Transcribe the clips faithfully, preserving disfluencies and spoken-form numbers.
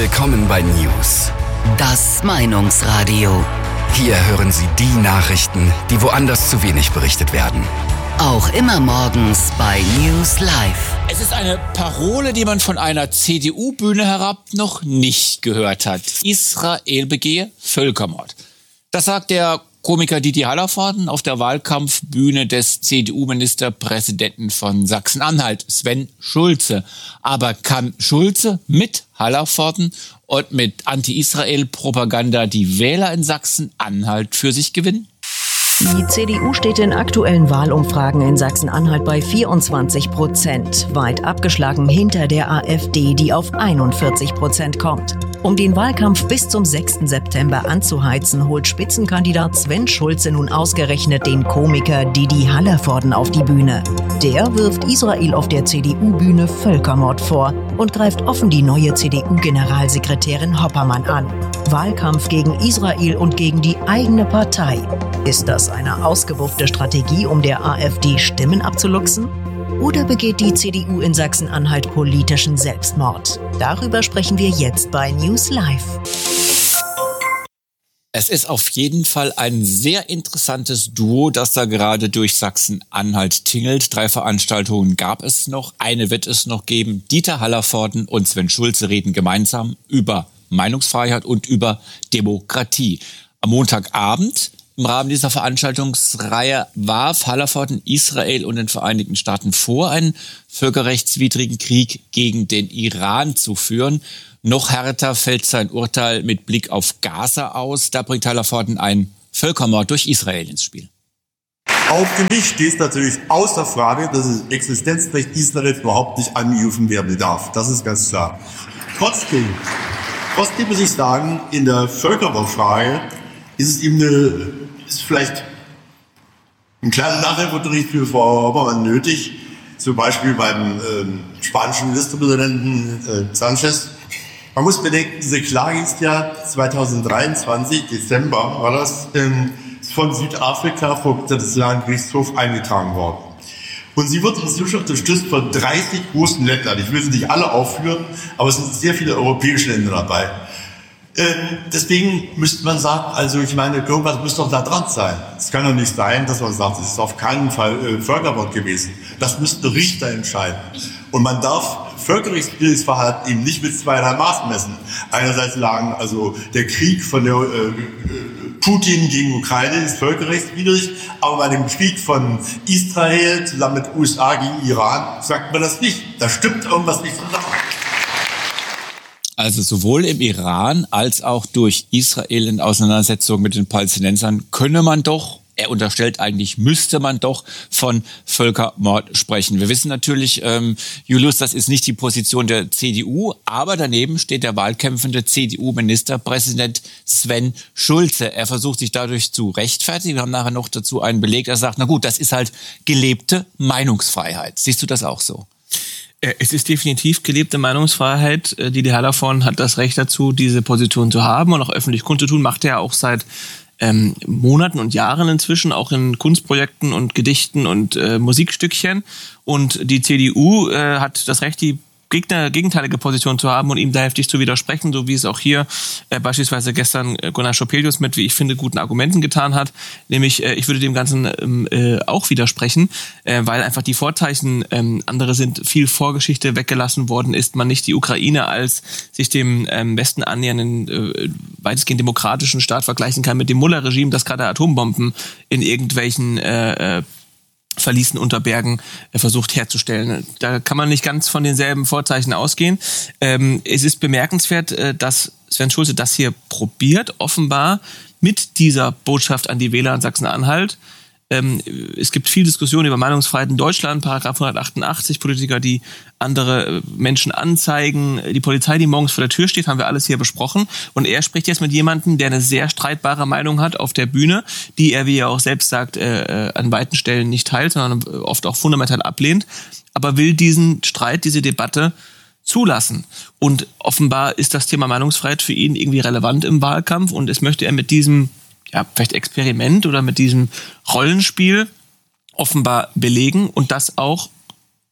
Willkommen bei News. Das Meinungsradio. Hier hören Sie die Nachrichten, die woanders zu wenig berichtet werden. Auch immer morgens bei News Live. Es ist eine Parole, die man von einer C D U-Bühne herab noch nicht gehört hat. Israel begehe Völkermord. Das sagt der Komiker Didi Hallervorden auf der Wahlkampfbühne des C D U-Ministerpräsidenten von Sachsen-Anhalt, Sven Schulze. Aber kann Schulze mit Hallervorden und mit Anti-Israel-Propaganda die Wähler in Sachsen-Anhalt für sich gewinnen? Die C D U steht in aktuellen Wahlumfragen in Sachsen-Anhalt bei vierundzwanzig Prozent, weit abgeschlagen hinter der AfD, die auf einundvierzig Prozent kommt. Um den Wahlkampf bis zum sechsten September anzuheizen, holt Spitzenkandidat Sven Schulze nun ausgerechnet den Komiker Didi Hallervorden auf die Bühne. Der wirft Israel auf der C D U-Bühne Völkermord vor und greift offen die neue C D U-Generalsekretärin Hoppermann an. Wahlkampf gegen Israel und gegen die eigene Partei. Ist das eine ausgebuffte Strategie, um der AfD Stimmen abzuluxen? Oder begeht die C D U in Sachsen-Anhalt politischen Selbstmord? Darüber sprechen wir jetzt bei News Live. Es ist auf jeden Fall ein sehr interessantes Duo, das da gerade durch Sachsen-Anhalt tingelt. Drei Veranstaltungen gab es noch, eine wird es noch geben. Dieter Hallervorden und Sven Schulze reden gemeinsam über Meinungsfreiheit und über Demokratie. Am Montagabend im Rahmen dieser Veranstaltungsreihe warf Hallervorden Israel und den Vereinigten Staaten vor, einen völkerrechtswidrigen Krieg gegen den Iran zu führen. Noch härter fällt sein Urteil mit Blick auf Gaza aus. Da bringt Hallervorden einen Völkermord durch Israel ins Spiel. Auf dem Weg steht natürlich außer Frage, dass das Existenzrecht Israels überhaupt nicht angegriffen werden darf. Das ist ganz klar. Trotzdem, trotzdem muss ich sagen, in der Völkermordfrage ist es eben eine, ist vielleicht ein kleiner Nachhilfeunterricht für Frau Hoppermann nötig, zum Beispiel beim ähm, spanischen Ministerpräsidenten äh, Sanchez. Man muss bedenken, diese Klage ist ja zweitausenddreiundzwanzig, Dezember war das, ähm, von Südafrika vor dem Internationalen Gerichtshof eingetragen worden. Und sie wird inzwischen unterstützt von dreißig großen Ländern. Ich will sie nicht alle aufführen, aber es sind sehr viele europäische Länder dabei. Ähm, deswegen müsste man sagen, also ich meine, irgendwas muss doch da dran sein. Es kann doch nicht sein, dass man sagt, es ist auf keinen Fall äh, Völkermord gewesen. Das müssten Richter entscheiden. Und man darf völkerrechtswidriges Verhalten eben nicht mit zweierlei Maß messen. Einerseits sagen, also der Krieg von der äh, Putin gegen Ukraine ist völkerrechtswidrig, aber bei dem Krieg von Israel zusammen mit U S A gegen Iran sagt man das nicht. Da stimmt irgendwas nicht zusammen. Also sowohl im Iran als auch durch Israel in Auseinandersetzung mit den Palästinensern könne man doch, er unterstellt eigentlich, müsste man doch von Völkermord sprechen. Wir wissen natürlich, ähm, Julius, das ist nicht die Position der C D U, aber daneben steht der wahlkämpfende C D U-Ministerpräsident Sven Schulze. Er versucht sich dadurch zu rechtfertigen. Wir haben nachher noch dazu einen Beleg, der sagt, na gut, das ist halt gelebte Meinungsfreiheit. Siehst du das auch so? Es ist definitiv gelebte Meinungsfreiheit. Didi Hallervorden hat das Recht dazu, diese Position zu haben und auch öffentlich kundzutun. Macht er auch seit ähm, Monaten und Jahren inzwischen, auch in Kunstprojekten und Gedichten und äh, Musikstückchen. Und die C D U äh, hat das Recht, die Gegner, gegenteilige Position zu haben und ihm da heftig zu widersprechen, so wie es auch hier äh, beispielsweise gestern äh, Gunnar Schopelius mit, wie ich finde, guten Argumenten getan hat. Nämlich, äh, ich würde dem Ganzen ähm, äh, auch widersprechen, äh, weil einfach die Vorzeichen ähm, andere sind, viel Vorgeschichte weggelassen worden ist, man nicht die Ukraine als sich dem ähm, Westen annähernden, äh, weitestgehend demokratischen Staat vergleichen kann mit dem Mullah-Regime, das gerade Atombomben in irgendwelchen äh, äh, Verließen unter Bergen äh, versucht herzustellen. Da kann man nicht ganz von denselben Vorzeichen ausgehen. Ähm, es ist bemerkenswert, äh, dass Sven Schulze das hier probiert, offenbar mit dieser Botschaft an die Wähler in Sachsen-Anhalt. Ähm, es gibt viel Diskussion über Meinungsfreiheit in Deutschland, Paragraph hundertachtundachtzig, Politiker, die andere Menschen anzeigen, die Polizei, die morgens vor der Tür steht, haben wir alles hier besprochen. Und er spricht jetzt mit jemandem, der eine sehr streitbare Meinung hat auf der Bühne, die er, wie er auch selbst sagt, äh, an weiten Stellen nicht teilt, sondern oft auch fundamental ablehnt, aber will diesen Streit, diese Debatte zulassen. Und offenbar ist das Thema Meinungsfreiheit für ihn irgendwie relevant im Wahlkampf und es möchte er mit diesem ja, vielleicht Experiment oder mit diesem Rollenspiel offenbar belegen und das auch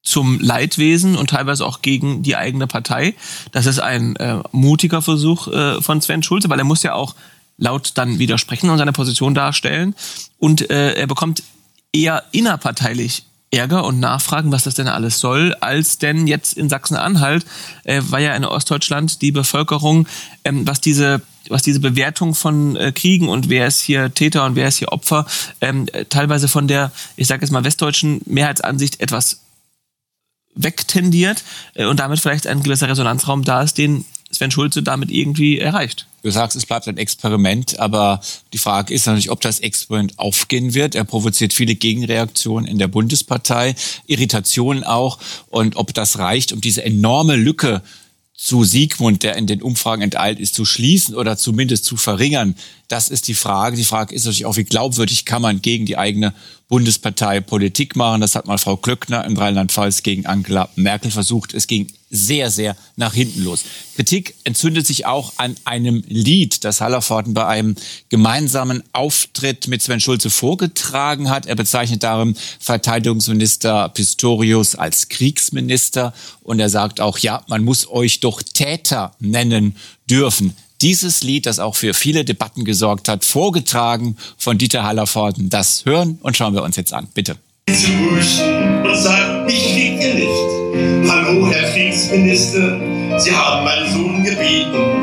zum Leidwesen und teilweise auch gegen die eigene Partei. Das ist ein äh, mutiger Versuch äh, von Sven Schulze, weil er muss ja auch laut dann widersprechen und seine Position darstellen. Und äh, er bekommt eher innerparteilich Ärger und Nachfragen, was das denn alles soll, als denn jetzt in Sachsen-Anhalt, äh, war ja in Ostdeutschland die Bevölkerung, ähm, was diese was diese Bewertung von äh, Kriegen und wer ist hier Täter und wer ist hier Opfer, ähm, teilweise von der, ich sage jetzt mal, westdeutschen Mehrheitsansicht etwas wegtendiert äh, und damit vielleicht ein gewisser Resonanzraum da ist, den Sven Schulze damit irgendwie erreicht. Du sagst, es bleibt ein Experiment, aber die Frage ist natürlich, ob das Experiment aufgehen wird. Er provoziert viele Gegenreaktionen in der Bundespartei, Irritationen auch, und ob das reicht, um diese enorme Lücke zu Siegmund, der in den Umfragen enteilt ist, zu schließen oder zumindest zu verringern. Das ist die Frage. Die Frage ist natürlich auch, wie glaubwürdig kann man gegen die eigene Bundespartei Politik machen. Das hat mal Frau Klöckner in Rheinland-Pfalz gegen Angela Merkel versucht. Es ging sehr, sehr nach hinten los. Kritik entzündet sich auch an einem Lied, das Hallervorden bei einem gemeinsamen Auftritt mit Sven Schulze vorgetragen hat. Er bezeichnet darin Verteidigungsminister Pistorius als Kriegsminister und er sagt auch, ja, man muss euch doch Täter nennen dürfen. Dieses Lied, das auch für viele Debatten gesorgt hat, vorgetragen von Dieter Hallervorden. Das hören und schauen wir uns jetzt an. Bitte. Und sagt, ich kriege nicht. Hallo, Herr Kriegsminister, Sie haben meinen Sohn gebeten,